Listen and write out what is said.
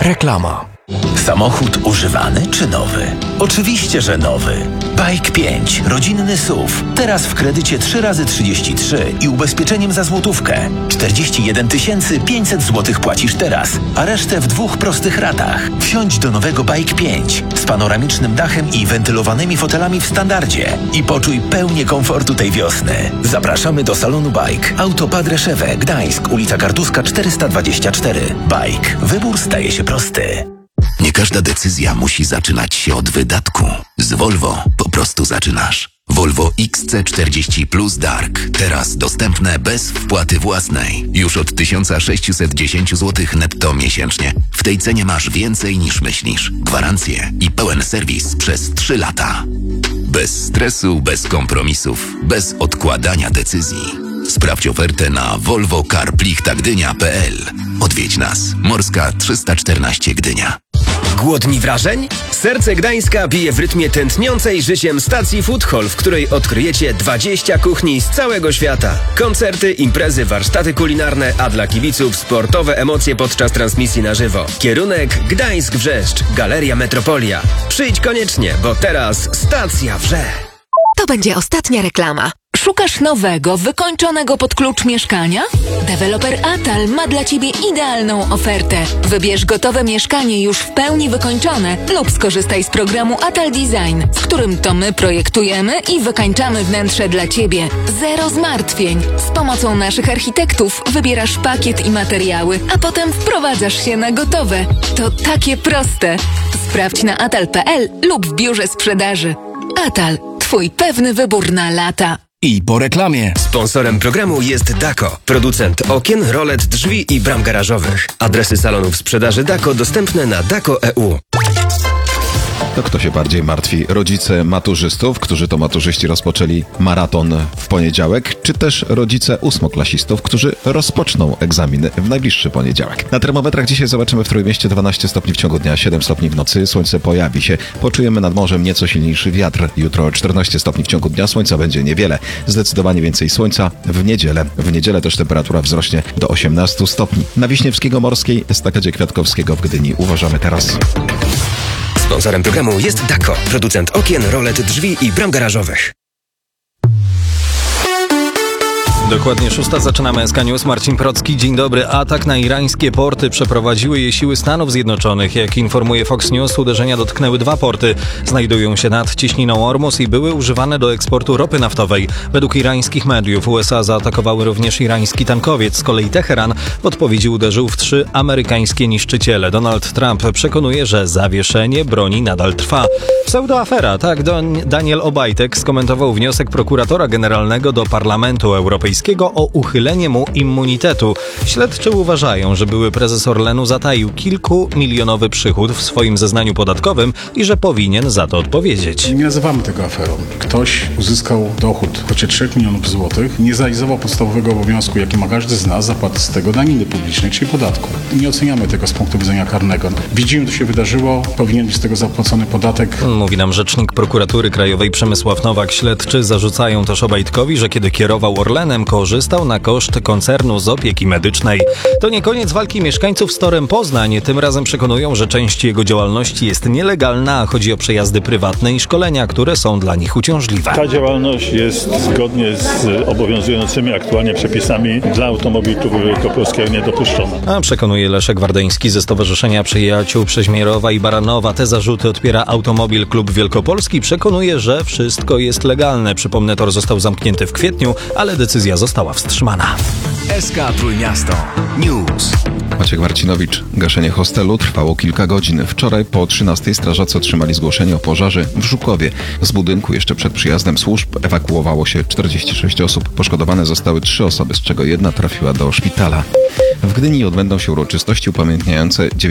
Reklama. Samochód używany czy nowy? Oczywiście, że nowy. Bike 5, rodzinny SUV. Teraz w kredycie 3x33 i ubezpieczeniem za złotówkę. 41 500 zł płacisz teraz, a resztę w 2 prostych ratach. Wsiądź do nowego Bike 5 z panoramicznym dachem i wentylowanymi fotelami w standardzie i poczuj pełnię komfortu tej wiosny. Zapraszamy do salonu Bike. Auto Padreszewe, Gdańsk, ulica Kartuska 424. Bike. Wybór staje się prosty. Nie każda decyzja musi zaczynać się od wydatku. Z Volvo po prostu zaczynasz. Volvo XC40 Plus Dark. Teraz dostępne bez wpłaty własnej. Już od 1610 zł netto miesięcznie. W tej cenie masz więcej niż myślisz. Gwarancję i pełen serwis przez 3 lata. Bez stresu, bez kompromisów, bez odkładania decyzji. Sprawdź ofertę na volvocarplichtagdynia.pl. Odwiedź nas. Morska 314 Gdynia. Głodni wrażeń? Serce Gdańska bije w rytmie tętniącej życiem stacji Food Hall, w której odkryjecie 20 kuchni z całego świata. Koncerty, imprezy, warsztaty kulinarne, a dla kibiców sportowe emocje podczas transmisji na żywo. Kierunek Gdańsk-Wrzeszcz, Galeria Metropolia. Przyjdź koniecznie, bo teraz stacja wrze. To będzie ostatnia reklama. Szukasz nowego, wykończonego pod klucz mieszkania? Deweloper Atal ma dla Ciebie idealną ofertę. Wybierz gotowe mieszkanie już w pełni wykończone lub skorzystaj z programu Atal Design, w którym to my projektujemy i wykańczamy wnętrze dla Ciebie. Zero zmartwień. Z pomocą naszych architektów wybierasz pakiet i materiały, a potem wprowadzasz się na gotowe. To takie proste. Sprawdź na atal.pl lub w biurze sprzedaży. Atal. Twój pewny wybór na lata. I po reklamie. Sponsorem programu jest Dako, producent okien, rolet, drzwi i bram garażowych. Adresy salonów sprzedaży Dako dostępne na dako.eu. To kto się bardziej martwi? Rodzice maturzystów, którzy to maturzyści rozpoczęli maraton w poniedziałek, czy też rodzice ósmoklasistów, którzy rozpoczną egzaminy w najbliższy poniedziałek? Na termometrach dzisiaj zobaczymy w Trójmieście 12 stopni w ciągu dnia, 7 stopni w nocy, słońce pojawi się. Poczujemy nad morzem nieco silniejszy wiatr. Jutro 14 stopni w ciągu dnia, słońca będzie niewiele. Zdecydowanie więcej słońca w niedzielę. W niedzielę też temperatura wzrośnie do 18 stopni. Na Wiśniewskiego Morskiej, estakadzie Kwiatkowskiego w Gdyni. Uważamy teraz. Sponsorem programu jest Dako, producent okien, rolet, drzwi i bram garażowych. Dokładnie 6. Zaczynamy SK News. Marcin Procki. Dzień dobry. Atak na irańskie porty przeprowadziły je siły Stanów Zjednoczonych. Jak informuje Fox News, uderzenia dotknęły 2 porty. Znajdują się nad cieśniną Ormus i były używane do eksportu ropy naftowej. Według irańskich mediów USA zaatakowały również irański tankowiec. Z kolei Teheran w odpowiedzi uderzył w 3 amerykańskie niszczyciele. Donald Trump przekonuje, że zawieszenie broni nadal trwa. Pseudoafera. Tak Daniel Obajtek skomentował wniosek prokuratora generalnego do Parlamentu Europejskiego o uchylenie mu immunitetu. Śledczy uważają, że były prezes Orlenu zataił kilkumilionowy przychód w swoim zeznaniu podatkowym i że powinien za to odpowiedzieć. Nie nazywamy tego aferą. Ktoś uzyskał dochód w kwocie 3 milionów złotych, nie zrealizował podstawowego obowiązku, jaki ma każdy z nas, zapłaty z tego daniny publicznej, czyli podatku. Nie oceniamy tego z punktu widzenia karnego. Widzimy, co się wydarzyło, powinien być z tego zapłacony podatek. Mówi nam rzecznik prokuratury krajowej Przemysław Nowak. Śledczy zarzucają też Obajtkowi, że kiedy kierował Orlenem, korzystał na koszt koncernu z opieki medycznej. To nie koniec walki mieszkańców z Torem Poznań. Tym razem przekonują, że część jego działalności jest nielegalna, a chodzi o przejazdy prywatne i szkolenia, które są dla nich uciążliwe. Ta działalność jest zgodnie z obowiązującymi aktualnie przepisami dla automobilów wielkopolskiego niedopuszczona. A przekonuje Leszek Wardeński ze Stowarzyszenia Przyjaciół Przeźmierowa i Baranowa. Te zarzuty odpiera Automobil Klub Wielkopolski. Przekonuje, że wszystko jest legalne. Przypomnę, tor został zamknięty w kwietniu, ale decyzja została wstrzymana. SK Trójmiasto News. Maciek Marcinowicz. Gaszenie hostelu trwało kilka godzin. Wczoraj po 13 strażacy otrzymali zgłoszenie o pożarze w Żukowie. Z budynku jeszcze przed przyjazdem służb ewakuowało się 46 osób. Poszkodowane zostały 3 osoby, z czego 1 trafiła do szpitala. W Gdyni odbędą się uroczystości upamiętniające